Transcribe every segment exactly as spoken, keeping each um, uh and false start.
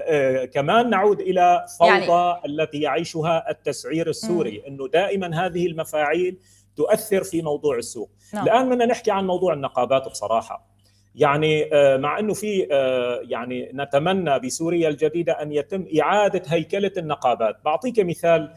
كمان نعود إلى فوضى يعني التي يعيشها التسعير السوري، أنه دائما هذه المفاعيل تؤثر في موضوع السوق. نعم. الآن بدنا نحكي عن موضوع النقابات بصراحة، يعني مع أنه في يعني نتمنى بسوريا الجديدة أن يتم إعادة هيكلة النقابات. بعطيك مثال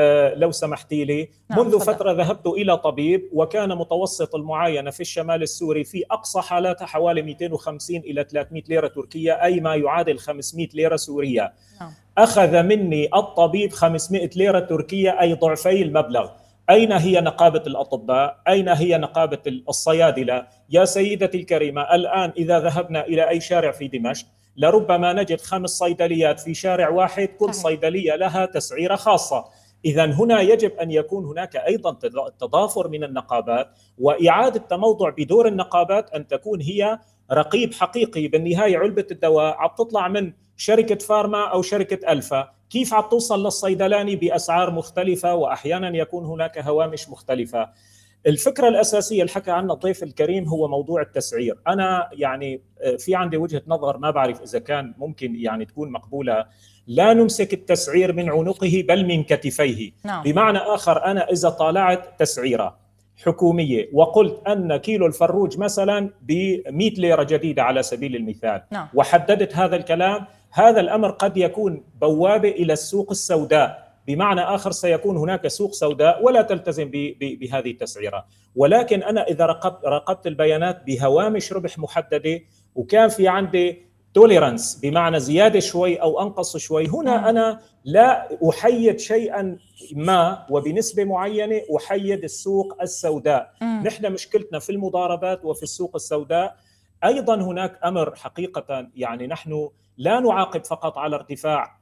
لو سمحتي لي. نعم. منذ فضل. فترة ذهبت إلى طبيب وكان متوسط المعاينة في الشمال السوري في أقصى حالاتها حوالي مئتين وخمسين إلى ثلاثمئة ليرة تركية، أي ما يعادل خمسمئة ليرة سورية. نعم. أخذ مني الطبيب خمسمئة ليرة تركية، أي ضعفي المبلغ. أين هي نقابة الأطباء؟ أين هي نقابة الصيادلة؟ يا سيدتي الكريمة، الآن إذا ذهبنا إلى أي شارع في دمشق لربما نجد خمس صيدليات في شارع واحد، كل صيدلية لها تسعيرة خاصة. إذا هنا يجب أن يكون هناك أيضا تضافر من النقابات وإعادة تموضع بدور النقابات، أن تكون هي رقيب حقيقي. بالنهاية علبة الدواء عم تطلع من شركة فارما أو شركة ألفا، كيف عم توصل للصيدلاني بأسعار مختلفة وأحيانا يكون هناك هوامش مختلفة. الفكرة الأساسية اللي حكى عنها الضيف الكريم هو موضوع التسعير. أنا يعني في عندي وجهة نظر ما بعرف إذا كان ممكن يعني تكون مقبولة، لا نمسك التسعير من عنقه بل من كتفيه. نعم. بمعنى آخر، أنا إذا طالعت تسعيرة حكومية وقلت أن كيلو الفروج مثلا ب مئة ليرة جديدة على سبيل المثال، نعم. وحددت هذا الكلام، هذا الأمر قد يكون بوابة إلى السوق السوداء. بمعنى آخر سيكون هناك سوق سوداء ولا تلتزم بهذه التسعيرة. ولكن أنا إذا راقبت راقبت البيانات بهوامش ربح محددة وكان في عندي توليرانس، بمعنى زيادة شوي أو أنقص شوي، هنا أنا لا أحيد شيئا ما وبنسبة معينة أحيد السوق السوداء. نحن مشكلتنا في المضاربات وفي السوق السوداء. أيضا هناك أمر حقيقة، يعني نحن لا نعاقب فقط على ارتفاع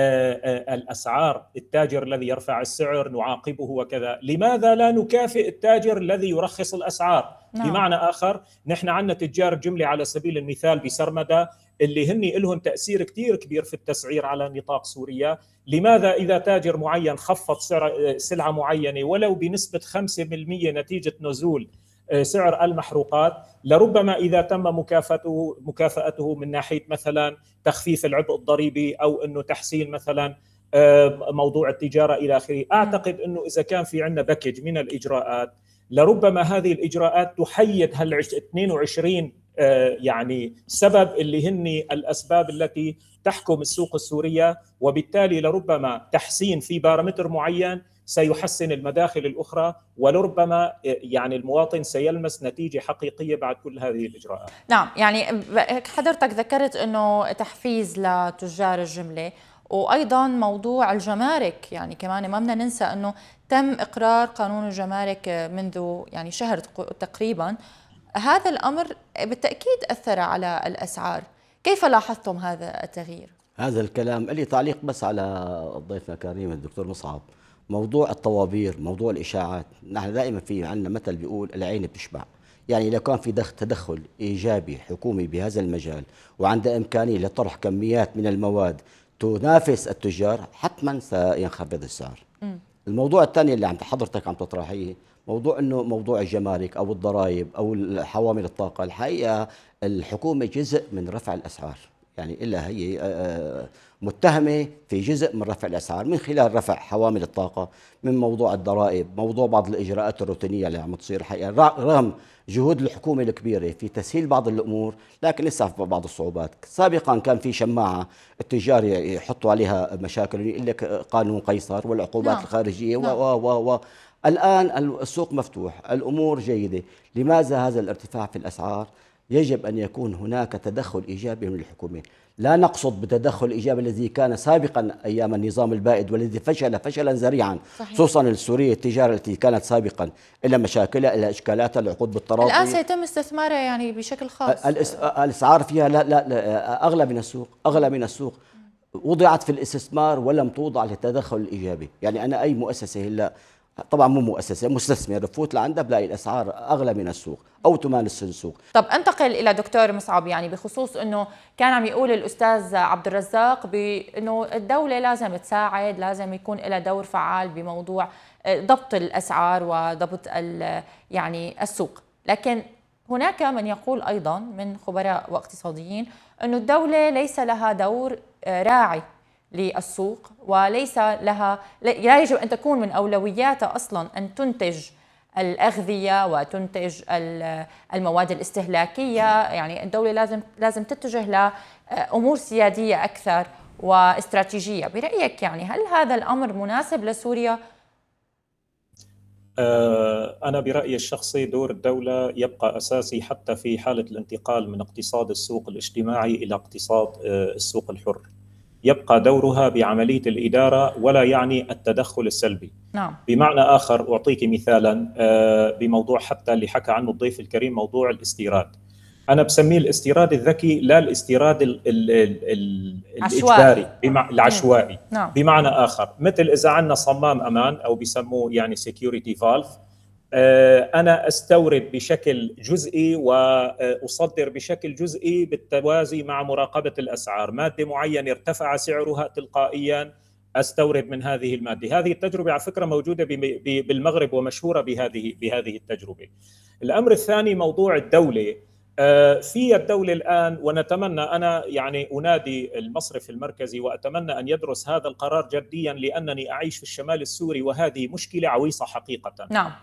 الأسعار، التاجر الذي يرفع السعر نعاقبه وكذا، لماذا لا نكافئ التاجر الذي يرخص الأسعار؟ نعم. بمعنى آخر، نحن عندنا تجار جملة على سبيل المثال بسرمدة اللي هن لهم تأثير كتير كبير في التسعير على نطاق سوريا. لماذا إذا تاجر معين خفض سعر سلعة معينة ولو بنسبة خمسة بالمئة نتيجة نزول سعر المحروقات، لربما إذا تم مكافأته مكافأته من ناحية مثلا تخفيف العبء الضريبي أو أنه تحسين مثلا موضوع التجارة إلى آخره، أعتقد أنه إذا كان في عندنا باكج من الإجراءات لربما هذه الإجراءات تحيد هال اثنين وعشرين يعني سبب اللي هن الأسباب التي تحكم السوق السورية، وبالتالي لربما تحسين في بارامتر معين سيحسن المداخل الأخرى، ولربما يعني المواطن سيلمس نتيجة حقيقية بعد كل هذه الإجراءات. نعم، يعني حضرتك ذكرت أنه تحفيز لتجار الجملة، وأيضا موضوع الجمارك، يعني كمان ما بدنا ننسى أنه تم إقرار قانون الجمارك منذ يعني شهر تقريبا. هذا الأمر بالتأكيد أثر على الأسعار، كيف لاحظتم هذا التغيير؟ هذا الكلام لي تعليق بس على ضيفنا الكريم الدكتور مصعب، موضوع الطوابير، موضوع الإشاعات. نحن دائما في عندنا مثل بيقول العين بتشبع، يعني لو كان في تدخل إيجابي حكومي بهذا المجال وعند إمكانية لطرح كميات من المواد تنافس التجار، حتما سينخفض السعر. م. الموضوع الثاني اللي عم حضرتك عم تطرحيه، موضوع انه موضوع الجمارك او الضرائب او حوامل الطاقه. الحقيقه الحكومه جزء من رفع الاسعار، يعني الا هي متهمه في جزء من رفع الاسعار من خلال رفع حوامل الطاقه، من موضوع الضرائب، موضوع بعض الاجراءات الروتينيه اللي عم تصير. الحقيقه رغم جهود الحكومه الكبيره في تسهيل بعض الامور، لكن لسه في بعض الصعوبات. سابقا كان في شماعه التجار يحطوا عليها مشاكل، يقول لك قانون قيصر والعقوبات نعم. الخارجيه و و و الآن السوق مفتوح، الأمور جيدة. لماذا هذا الارتفاع في الأسعار؟ يجب أن يكون هناك تدخل إيجابي من الحكومة. لا نقصد بتدخل الإيجابي الذي كان سابقا أيام النظام البائد والذي فشل فشلا ذريعا، خصوصا السورية التجارة التي كانت سابقا إلى مشاكلها إلى إشكالاتها، العقود بالتراضي. الآن سيتم استثمارها يعني بشكل خاص. الأسعار فيها لا لا, لا أغلى من السوق، أغلى من السوق. وضعت في الاستثمار ولم توضع للتدخل الإيجابي. يعني أنا أي مؤسسة هلا، طبعا مو مؤسسه، مستثمر، بفوت لعندها بلاقي الاسعار اغلى من السوق او تمانس السوق. طب انتقل الى دكتور مصعب، يعني بخصوص انه كان عم يقول الاستاذ عبد الرزاق بانه الدوله لازم تساعد، لازم يكون لها دور فعال بموضوع ضبط الاسعار وضبط يعني السوق، لكن هناك من يقول أيضا من خبراء واقتصاديين أن الدولة ليس لها دور راعي للسوق، وليس لها لا يجب أن تكون من أولوياتها أصلا أن تنتج الأغذية وتنتج المواد الاستهلاكية. يعني الدولة لازم لازم تتجه لأمور سيادية أكثر واستراتيجية. برأيك يعني هل هذا الأمر مناسب لسوريا؟ أنا برأيي الشخصي دور الدولة يبقى أساسي حتى في حالة الانتقال من اقتصاد السوق الاجتماعي إلى اقتصاد السوق الحر. يبقى دورها بعملية الإدارة ولا يعني التدخل السلبي. نعم. بمعنى آخر أعطيك مثالا بموضوع حتى اللي حكى عنه الضيف الكريم، موضوع الاستيراد. أنا بسميه الاستيراد الذكي، لا الاستيراد ال ال ال الإجباري بمع... العشوائي. نعم. بمعنى آخر مثل إذا عندنا صمام أمان أو بيسموه يعني security valve، أنا أستورد بشكل جزئي وأصدر بشكل جزئي بالتوازي مع مراقبة الأسعار. مادة معينة ارتفع سعرها تلقائيا أستورد من هذه المادة. هذه التجربة على فكرة موجودة بالمغرب ومشهورة بهذه بهذه التجربة. الأمر الثاني موضوع الدولة. في الدولة الآن، ونتمنى أنا يعني أنادي المصرف المركزي وأتمنى أن يدرس هذا القرار جديا، لأنني أعيش في الشمال السوري وهذه مشكلة عويصة حقيقة. نعم.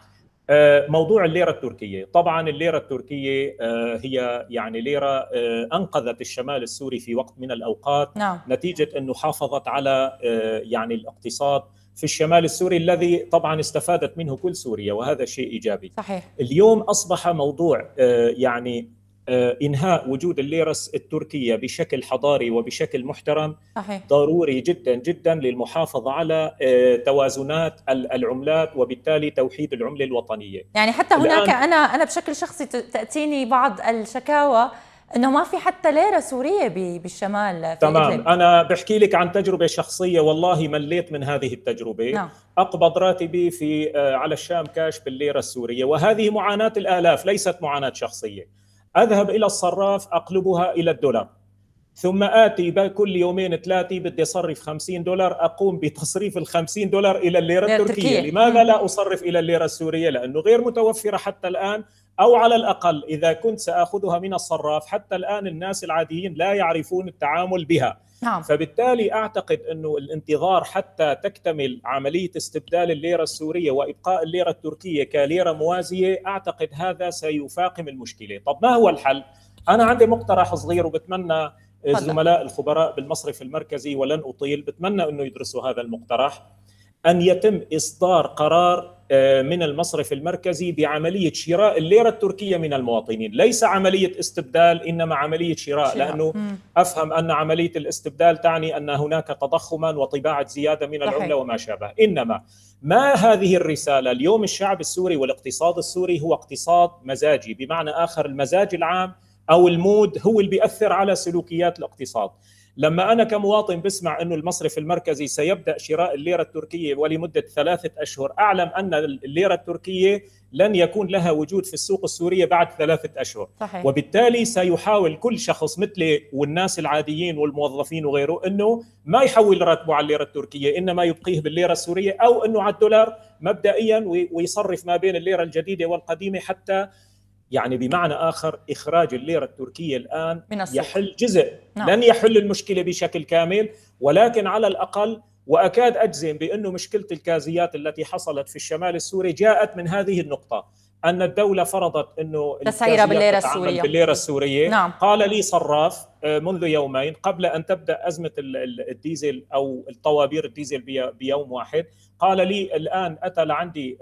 موضوع الليرة التركية. طبعا الليرة التركية هي يعني ليرة أنقذت الشمال السوري في وقت من الأوقات. نعم. نتيجة أنه حافظت على يعني الاقتصاد في الشمال السوري الذي طبعا استفادت منه كل سوريا، وهذا شيء إيجابي. صحيح. اليوم أصبح موضوع يعني إنهاء وجود الليرة التركية بشكل حضاري وبشكل محترم. صحيح. ضروري جدا جدا للمحافظة على توازنات العملات وبالتالي توحيد العملة الوطنية. يعني حتى هناك أنا أنا بشكل شخصي تأتيني بعض الشكاوى أنه ما في حتى ليرة سورية بالشمال. في تمام إدلب. أنا بحكي لك عن تجربة شخصية، والله مليت من هذه التجربة. نعم. أقبض راتبي في على الشام كاش بالليرة السورية، وهذه معاناة الآلاف ليست معاناة شخصية. أذهب إلى الصراف أقلبها إلى الدولار، ثم آتي كل يومين ثلاثة بدي أصرف خمسين دولار، أقوم بتصريف الخمسين دولار إلى الليرة التركية. لماذا لا أصرف إلى الليرة السورية؟ لأنه غير متوفرة حتى الآن، أو على الأقل إذا كنت سأخذها من الصراف حتى الآن الناس العاديين لا يعرفون التعامل بها. نعم. فبالتالي أعتقد أنه الانتظار حتى تكتمل عملية استبدال الليرة السورية وإبقاء الليرة التركية كليرة موازية، أعتقد هذا سيفاقم المشكلة. طب ما هو الحل؟ أنا عندي مقترح صغير وبتمنى الزملاء الخبراء بالمصرف المركزي، ولن أطيل، بتمنى أنه يدرسوا هذا المقترح، أن يتم إصدار قرار من المصرف المركزي بعملية شراء الليرة التركية من المواطنين. ليس عملية استبدال، إنما عملية شراء. لأنه أفهم أن عملية الاستبدال تعني أن هناك تضخما وطباعة زيادة من العملة وما شابه. إنما ما هذه الرسالة؟ اليوم الشعب السوري والاقتصاد السوري هو اقتصاد مزاجي، بمعنى آخر المزاج العام أو المود هو اللي بيأثر على سلوكيات الاقتصاد. لما أنا كمواطن بسمع أنه المصرف المركزي سيبدأ شراء الليرة التركية ولمدة ثلاثة أشهر، أعلم أن الليرة التركية لن يكون لها وجود في السوق السورية بعد ثلاثة أشهر. صحيح. وبالتالي سيحاول كل شخص مثلي والناس العاديين والموظفين وغيره أنه ما يحول راتبه على الليرة التركية، إنما يبقيه بالليرة السورية أو أنه على الدولار مبدئيا، ويصرف ما بين الليرة الجديدة والقديمة، حتى يعني بمعنى آخر إخراج الليرة التركية الآن يحل جزء. نعم. لن يحل المشكلة بشكل كامل، ولكن على الأقل، وأكاد أجزم بأنه مشكلة الكازيات التي حصلت في الشمال السوري جاءت من هذه النقطة، أن الدولة فرضت أنه تسعيرها بالليرة السورية. بالليرة السورية. نعم. قال لي صراف منذ يومين قبل أن تبدأ أزمة الديزل أو الطوابير الديزل بيوم واحد، قال لي الآن أتى لعندي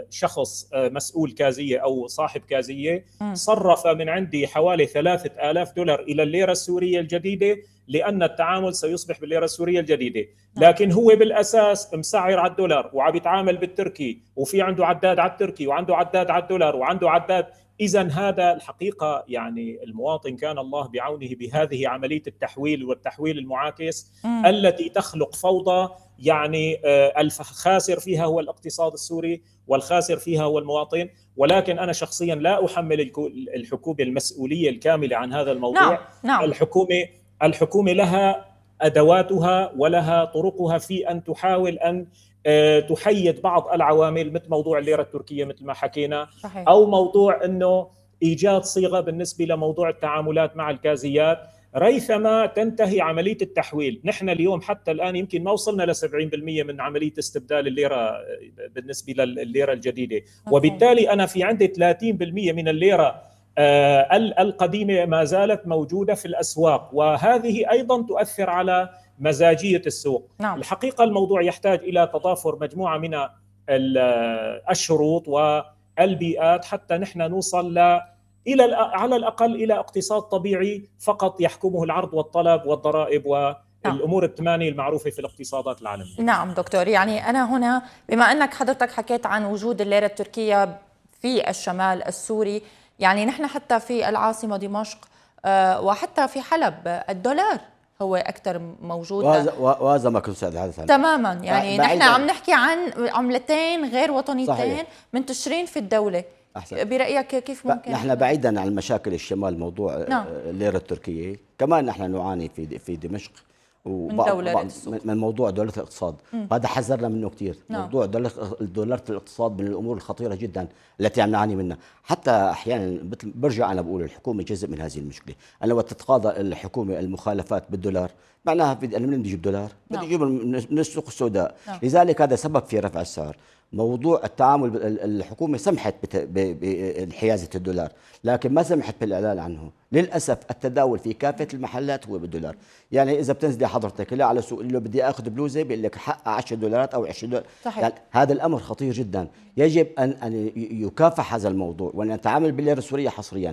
شخص مسؤول كازية أو صاحب كازية صرف من عندي حوالي ثلاثة آلاف دولار إلى الليرة السورية الجديدة، لأن التعامل سيصبح بالليرة السورية الجديدة. لكن هو بالأساس مسعر على الدولار وعم يتعامل بالتركي، وفي عنده عداد على التركي وعنده عداد على الدولار وعنده عداد. إذن هذا الحقيقة يعني المواطن كان الله بعونه بهذه عملية التحويل والتحويل المعاكس م. التي تخلق فوضى. يعني الخاسر فيها هو الاقتصاد السوري والخاسر فيها هو المواطن. ولكن أنا شخصيا لا أحمل الحكومة المسؤولية الكاملة عن هذا الموضوع. نعم. نعم. الحكومة الحكومة لها أدواتها ولها طرقها في أن تحاول أن تحيد بعض العوامل، مثل موضوع الليرة التركية مثل ما حكينا. صحيح. أو موضوع أنه إيجاد صيغة بالنسبة لموضوع التعاملات مع الغازيات ريثما تنتهي عملية التحويل. نحن اليوم حتى الآن يمكن ما وصلنا ل سبعين بالمئة من عملية استبدال الليرة بالنسبة للليرة الجديدة، وبالتالي أنا في عندي ثلاثين بالمئة من الليرة القديمة ما زالت موجودة في الأسواق، وهذه أيضا تؤثر على مزاجية السوق. نعم. الحقيقة الموضوع يحتاج إلى تضافر مجموعة من الشروط والبيئات حتى نحن نوصل ل إلى على الأقل إلى اقتصاد طبيعي فقط يحكمه العرض والطلب والضرائب والأمور الثمانية المعروفة في الاقتصادات العالمية. نعم دكتور، يعني أنا هنا بما أنك حضرتك حكيت عن وجود الليرة التركية في الشمال السوري، يعني نحن حتى في العاصمة دمشق وحتى في حلب الدولار هو أكثر موجود، وهذا ما كنت سأتحدث عنه تماما. يعني نحن عم نحكي عن عملتين غير وطنيتين صحيح. منتشرين في الدولة. أحسن. برأيك كيف ممكن؟ نحن بعيدا عن مشاكل الشمال موضوع نعم. الليرة التركية، كمان نحن نعاني في في دمشق من دولة من موضوع دولة الاقتصاد. هذا حذرنا منه كثير. نعم. موضوع دولة دولة الاقتصاد من الأمور الخطيرة جدا التي عم نعاني منها. حتى أحيانا برجع أنا بقول الحكومة جزء من هذه المشكلة. أنا وقت تتقاضى الحكومة المخالفات بالدولار معناها أنا منين بدي أجيب دولار؟ بدي أجيبه من السوق السوداء. نعم. لذلك هذا سبب في رفع السعر. موضوع التعامل الحكومة سمحت بانحيازة الدولار لكن ما سمحت بالإعلان عنه. للأسف التداول في كافة المحلات هو بالدولار. يعني إذا بتنزلي حضرتك لا على سوق اللي بدي أخذ بلوزة بيقول لك حق عشرة دولارات أو عشرين دولار. صحيح. يعني هذا الأمر خطير جدا. يجب أن أن يكافح هذا الموضوع وأن نتعامل بالليرة السورية حصريا.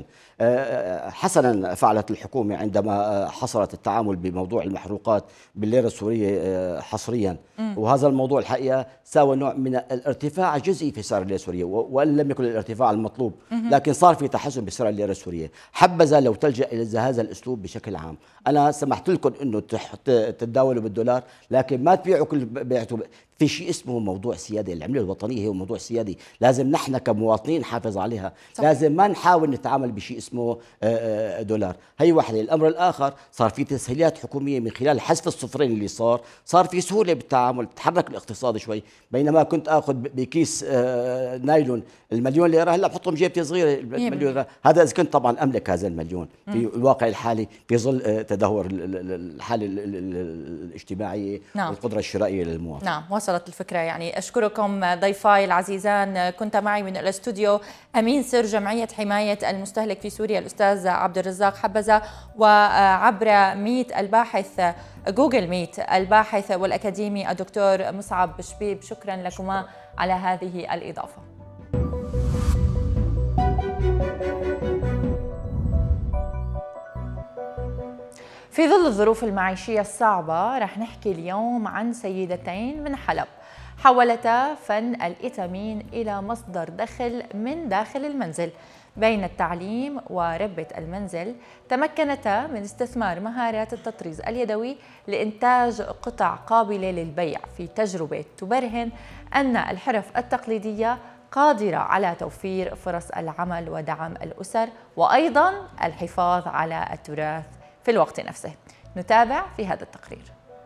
حسنا فعلت الحكومة عندما حصرت التعامل بموضوع المحروقات بالليرة السورية حصريا. م. وهذا الموضوع الحقيقة ساوى نوع من الارتفاع الجزئي في سعر الليرة السورية وإن لم يكن الارتفاع المطلوب، لكن صار في تحسن بسعر الليرة السورية. حبذا لو تلجأ إلى هذا الأسلوب بشكل عام. أنا سمحت لكم إنه تتداولوا بالدولار لكن ما تبيعوا كل بيعتوا. في شيء اسمه موضوع سيادي، العملة الوطنية هو موضوع سيادي لازم نحن كمواطنين نحافظ عليها. صح. لازم ما نحاول نتعامل بشيء اسمه دولار. هي واحدة. الأمر الآخر صار في تسهيلات حكومية من خلال حذف الصفرين اللي صار صار في سهولة بالتعامل، تحرك الاقتصاد شوي. بينما كنت أخذ بكيس نايلون المليون ليرة هلا بحطهم جيبتي صغيرة المليون ليرة. هذا إذا كنت طبعا أملك هذا المليون في الواقع الحالي في ظل تدهور الحالة الاجتماعية. نعم. والقدرة الشرائية للمواطن. نعم وصلت الفكرة. يعني أشكركم ضيفاي العزيزان. كنت معي من الاستوديو أمين سر جمعية حماية المستهلك في سوريا الأستاذ عبد الرزاق حبزة، وعبر ميت الباحث جوجل ميت الباحث والأكاديمي الدكتور مصعب شبيب. شكرا لكما على هذه الإضافة. في ظل الظروف المعيشية الصعبة رح نحكي اليوم عن سيدتين من حلب حولتا فن الإتامين إلى مصدر دخل من داخل المنزل. بين التعليم وربة المنزل تمكنتا من استثمار مهارات التطريز اليدوي لإنتاج قطع قابلة للبيع في تجربة تبرهن أن الحرف التقليدية قادرة على توفير فرص العمل ودعم الأسر وأيضاً الحفاظ على التراث في الوقت نفسه. نتابع في هذا التقرير.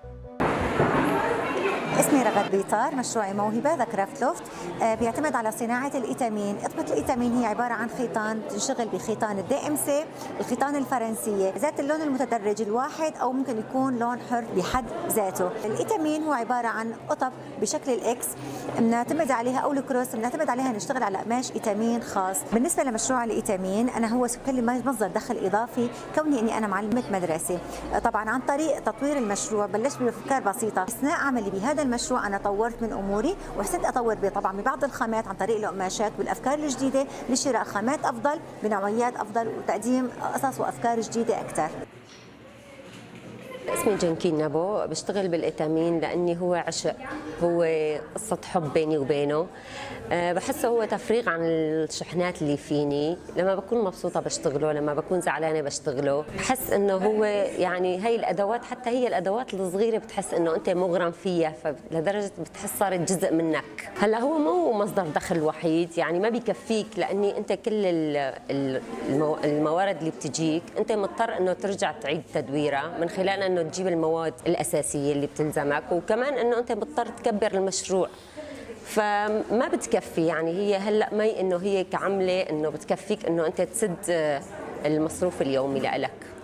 اسمي رغد بيطار، مشروعي موهبة ذا كرافت لوفت بيعتمد على صناعة الإيتامين. إطبة الإيتامين هي عبارة عن خيطان تنشغل بخيطان الدي ام سي، الخيطان الفرنسية ذات اللون المتدرج الواحد أو ممكن يكون لون حر بحد ذاته. الإيتامين هو عبارة عن قطب بشكل الإكس بنعتمد عليها أو الكروس بنعتمد عليها نشتغل على قماش إيتامين خاص. بالنسبة لمشروع الإيتامين أنا هو كل مصدر دخل إضافي كوني إني أنا معلمة مدرسة. طبعا عن طريق تطوير المشروع بلشت بأفكار بسيطة. أثناء عملي بهذا المشروع أنا طورت من أموري وحسنت أطور طبعا ببعض الخامات عن طريق القماشات والأفكار الجديدة لشراء خامات أفضل بنوعيات أفضل وتقديم قصص وأفكار جديدة أكثر. اسمي جنكين نبو، بشتغل بالإيتامين لأني هو عشق، هو قصة حب بيني وبينه. أه بحسه هو تفريغ عن الشحنات اللي فيني. لما بكون مبسوطة بشتغله، لما بكون زعلانة بشتغله. بحس إنه هو يعني هي الأدوات، حتى هي الأدوات الصغيرة بتحس إنه أنت مغرم فيها، فلدرجة بتحس صارت جزء منك. هلا هو مو مصدر دخل وحيد، يعني ما بيكفيك لأني أنت كل الموارد اللي بتجيك أنت مضطر إنه ترجع تعيد تدويرها من خلال إنه تجيب المواد الأساسية اللي بتلزمك، وكمان إنه أنت مضطر تكبر المشروع. فما بتكفي. يعني هي هلا مي انه هي كعمله انه بتكفيك انه انت تسد المصروف اليومي لإلك.